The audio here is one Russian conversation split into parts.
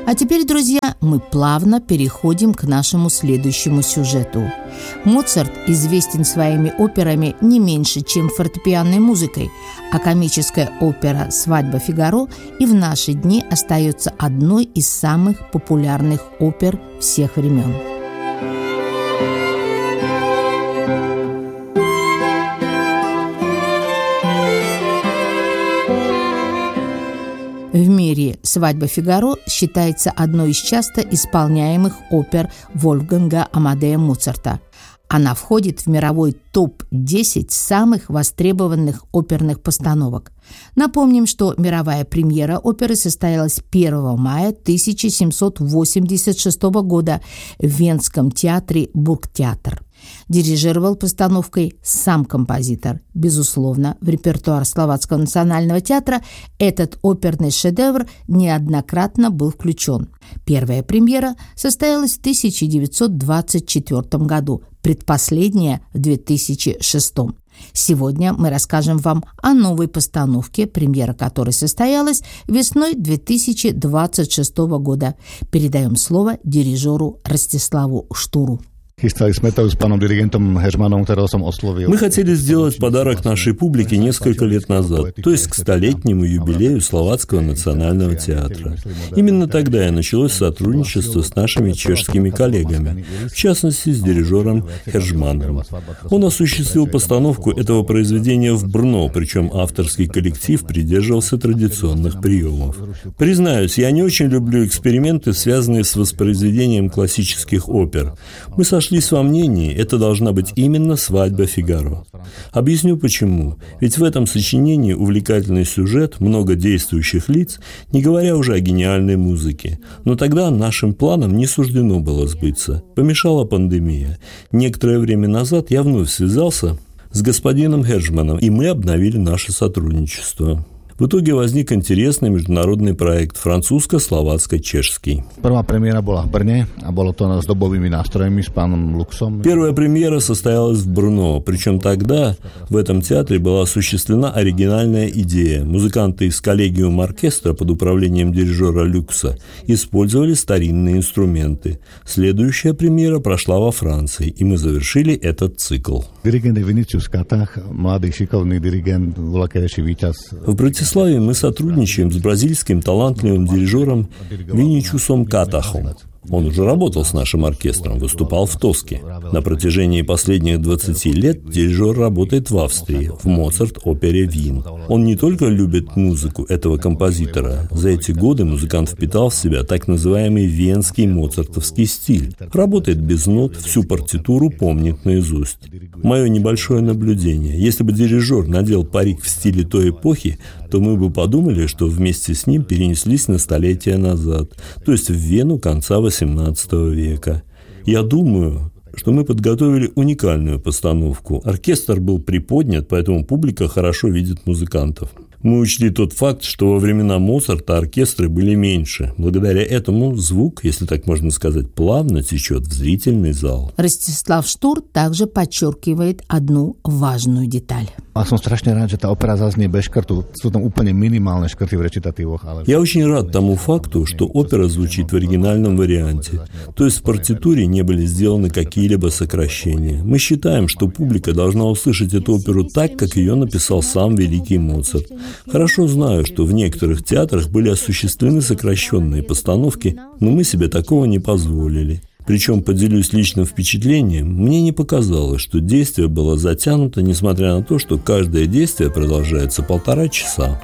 А теперь, друзья, мы плавно переходим к нашему следующему сюжету. Моцарт известен своими операми не меньше, чем фортепианной музыкой, а комическая опера «Свадьба Фигаро» и в наши дни остается одной из самых популярных опер всех времен. В мире «Свадьба Фигаро» считается одной из часто исполняемых опер Вольфганга Амадея Моцарта. Она входит в мировой топ-10 самых востребованных оперных постановок. Напомним, что мировая премьера оперы состоялась 1 мая 1786 года в Венском театре Бургтеатр. Дирижировал постановкой сам композитор. Безусловно, в репертуар Словацкого национального театра этот оперный шедевр неоднократно был включен. Первая премьера состоялась в 1924 году, предпоследняя в 2006. Сегодня мы расскажем вам о новой постановке, премьера которой состоялась весной 2026 года. Передаем слово дирижеру Ростиславу Штуру. Мы хотели сделать подарок нашей публике несколько лет назад, то есть к столетнему юбилею Словацкого национального театра. Именно тогда и началось сотрудничество с нашими чешскими коллегами, в частности с дирижером Хержманом. Он осуществил постановку этого произведения в Брно, причем авторский коллектив придерживался традиционных приемов. Признаюсь, я не очень люблю эксперименты, связанные с воспроизведением классических опер. Мы сошлись во мнении, это должна быть именно «Свадьба Фигаро». Объясню почему. Ведь в этом сочинении увлекательный сюжет, много действующих лиц, не говоря уже о гениальной музыке. Но тогда нашим планам не суждено было сбыться. Помешала пандемия. Некоторое время назад я вновь связался с господином Хержманом, и мы обновили наше сотрудничество. В итоге возник интересный международный проект французско-словацко-чешский. Первая премьера была в Брне, а было то с дубовыми настроями с паном Луксом. Первая премьера состоялась в Брно, причем тогда в этом театре была осуществлена оригинальная идея. Музыканты из коллегиума оркестра под управлением дирижера Люкса использовали старинные инструменты. Следующая премьера прошла во Франции, и мы завершили этот цикл. Диригент Винicius Катах, молодой шиковный диригент, волокающий Витас. В Братиславе мы сотрудничаем с бразильским талантливым дирижером Виничусом Катахом. Он уже работал с нашим оркестром, выступал в Тоске. На протяжении последних 20 лет дирижер работает в Австрии, в Моцарт-опере «Вин». Он не только любит музыку этого композитора. За эти годы музыкант впитал в себя так называемый венский моцартовский стиль. Работает без нот, всю партитуру помнит наизусть. Мое небольшое наблюдение. Если бы дирижер надел парик в стиле той эпохи, то мы бы подумали, что вместе с ним перенеслись на столетия назад, то есть в Вену конца XVIII века. Я думаю, что мы подготовили уникальную постановку. Оркестр был приподнят, поэтому публика хорошо видит музыкантов. Мы учли тот факт, что во времена Моцарта оркестры были меньше. Благодаря этому звук, если так можно сказать, плавно течет в зрительный зал. Ростислав Штур также подчеркивает одну важную деталь. Я очень рад тому факту, что опера звучит в оригинальном варианте. То есть в партитуре не были сделаны какие-либо сокращения. Мы считаем, что публика должна услышать эту оперу так, как ее написал сам великий Моцарт. Хорошо знаю, что в некоторых театрах были осуществлены сокращенные постановки, но мы себе такого не позволили. Причем, поделюсь личным впечатлением, мне не показалось, что действие было затянуто, несмотря на то, что каждое действие продолжается 1,5 часа.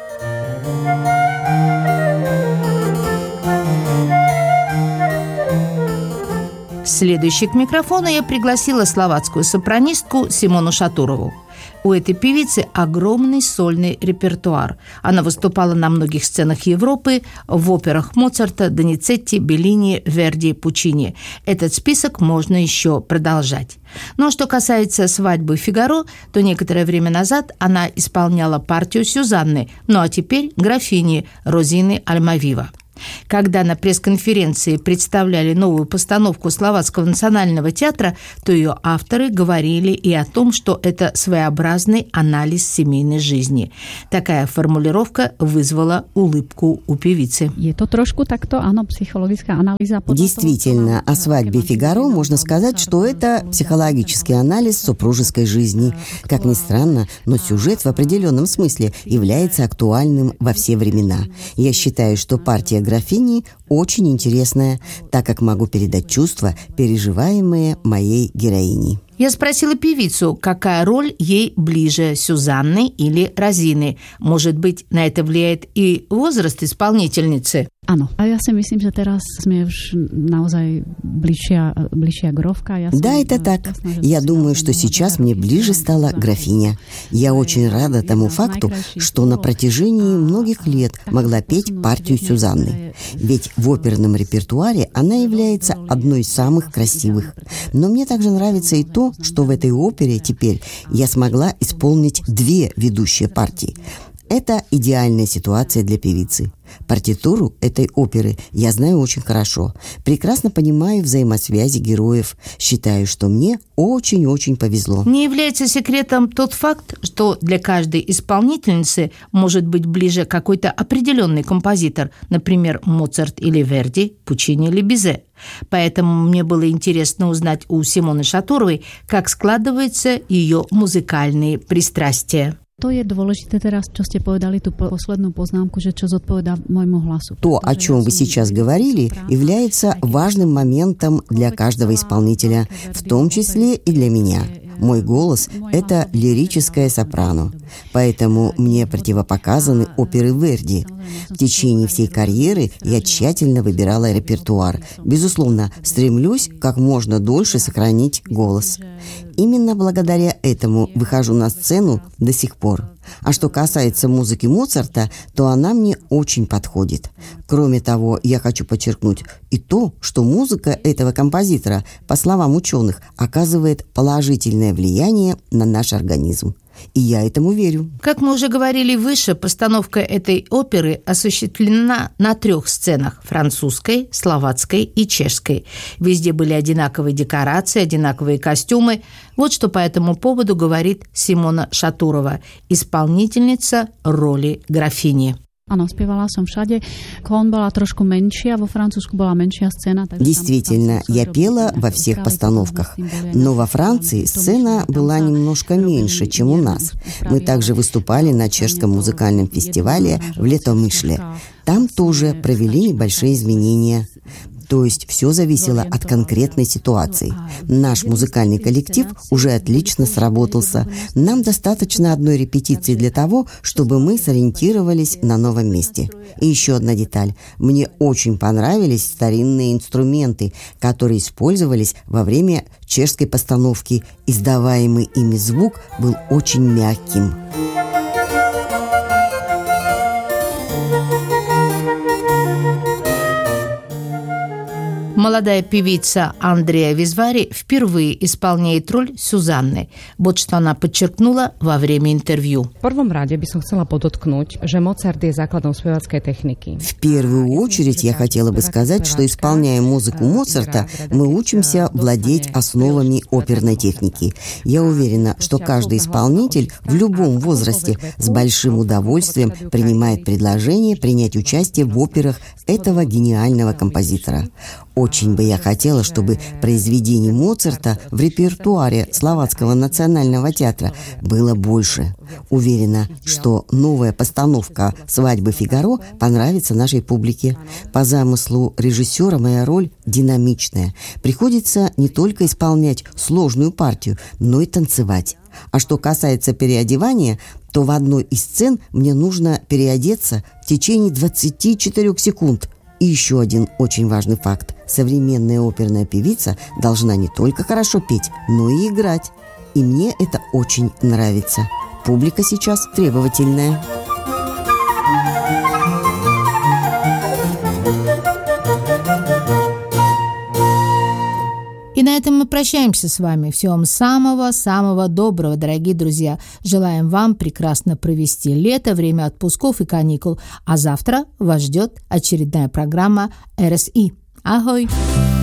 Следующей к микрофону я пригласила словацкую сопранистку Симону Шатурову. У этой певицы огромный сольный репертуар. Она выступала на многих сценах Европы, в операх Моцарта, Доницетти, Беллини, Верди, Пучини. Этот список можно еще продолжать. Но что касается «Свадьбы Фигаро», то некоторое время назад она исполняла партию Сюзанны, ну а теперь графини Розины Альмавива. Когда на пресс-конференции представляли новую постановку Словацкого национального театра, то ее авторы говорили и о том, что это своеобразный анализ семейной жизни. Такая формулировка вызвала улыбку у певицы. Действительно, о «Свадьбе Фигаро» можно сказать, что это психологический анализ супружеской жизни. Как ни странно, но сюжет в определенном смысле является актуальным во все времена. Я считаю, что партия графини очень интересная, так как могу передать чувства, переживаемые моей героиней. Я спросила певицу, какая роль ей ближе, Сюзанны или Розины. Может быть, на это влияет и возраст исполнительницы? Áno. A ja si myslím, že teraz sme už naozaj bližšia Grovka. Да, это так. Я думаю, что сейчас мне ближе стала графиня. Я очень рада тому факту, что на протяжении многих лет могла петь партию Сюзанны. Ведь в оперном репертуаре она является одной из самых красивых. Но мне также нравится и то, что в этой опере теперь я смогла исполнить две ведущие партии. Это идеальная ситуация для певицы. Партитуру этой оперы я знаю очень хорошо. Прекрасно понимаю взаимосвязи героев. Считаю, что мне очень-очень повезло. Не является секретом тот факт, что для каждой исполнительницы может быть ближе какой-то определенный композитор, например, Моцарт или Верди, Пучини или Бизе. Поэтому мне было интересно узнать у Симоны Шатуровой, как складываются ее музыкальные пристрастия. To je dôležité teraz, čo ste povedali, tú poslednú poznámku, že čo zodpovedá môjmu hlasu. То, о чем вы сейчас говорили, является важным моментом для каждого исполнителя, в том числе и для меня. Мой голос – это лирическое сопрано, поэтому мне противопоказаны оперы Верди. В течение всей карьеры я тщательно выбирала репертуар. Безусловно, стремлюсь как можно дольше сохранить голос. Именно благодаря этому выхожу на сцену до сих пор. А что касается музыки Моцарта, то она мне очень подходит. Кроме того, я хочу подчеркнуть и то, что музыка этого композитора, по словам ученых, оказывает положительное влияние на наш организм. И я этому верю. Как мы уже говорили выше, постановка этой оперы осуществлена на 3 сценах – французской, словацкой и чешской. Везде были одинаковые декорации, одинаковые костюмы. Вот что по этому поводу говорит Симона Шатурова, исполнительница роли графини. Áno, spievala som všade. Klon bola trošku menšia, vo Francúzsku bola menšia scéna. Действительно, я пела во всех постановках. Но во Франции сцена была немножко меньше, чем у нас. Мы также выступали на чешском музыкальном фестивале в Летомышле. Там тоже провели небольшие изменения. То есть все зависело от конкретной ситуации. Наш музыкальный коллектив уже отлично сработался. Нам достаточно одной репетиции для того, чтобы мы сориентировались на новом месте. И еще одна деталь. Мне очень понравились старинные инструменты, которые использовались во время чешской постановки. Издаваемый ими звук был очень мягким. Молодая певица Андреа Визвари впервые исполняет роль Сюзанны. Вот что она подчеркнула во время интервью. В prvom rade by som chcela podotknúť, že Mozart je základom spevackej techniky. В первую очередь я хотела бы сказать, что, исполняя музыку Моцарта, мы учимся владеть основами оперной техники. Я уверена, что каждый исполнитель в любом возрасте с большим удовольствием принимает предложение принять участие в операх этого гениального композитора. Очень бы я хотела, чтобы произведений Моцарта в репертуаре Словацкого национального театра было больше. Уверена, что новая постановка «Свадьбы Фигаро» понравится нашей публике. По замыслу режиссера моя роль динамичная. Приходится не только исполнять сложную партию, но и танцевать. А что касается переодевания, то в одной из сцен мне нужно переодеться в течение 24 секунд. И еще один очень важный факт. Современная оперная певица должна не только хорошо петь, но и играть. И мне это очень нравится. Публика сейчас требовательная. И на этом мы прощаемся с вами. Всего вам самого-самого доброго, дорогие друзья. Желаем вам прекрасно провести лето, время отпусков и каникул. А завтра вас ждет очередная программа РСИ. Ahoj!